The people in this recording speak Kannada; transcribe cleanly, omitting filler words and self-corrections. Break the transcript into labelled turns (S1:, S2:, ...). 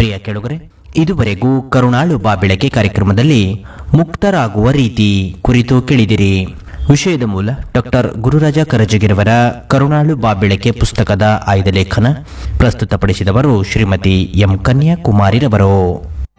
S1: ಪ್ರಿಯ ಕೆಳಗರೆ, ಇದುವರೆಗೂ ಕರುಣಾಳು ಬಾಬೆಳಕೆ ಕಾರ್ಯಕ್ರಮದಲ್ಲಿ ಮುಕ್ತರಾಗುವ ರೀತಿ ಕುರಿತು ಕೇಳಿದಿರಿ. ವಿಷಯದ ಮೂಲ ಡಾಕ್ಟರ್ ಗುರುರಾಜ ಕರಜಗಿರವರ ಕರುಣಾಳು ಬಾಬೆಳಕೆ ಪುಸ್ತಕದ ಆಯ್ದ ಲೇಖನ. ಪ್ರಸ್ತುತಪಡಿಸಿದವರು ಶ್ರೀಮತಿ ಎಂ ಕನ್ಯಾಕುಮಾರಿರವರು.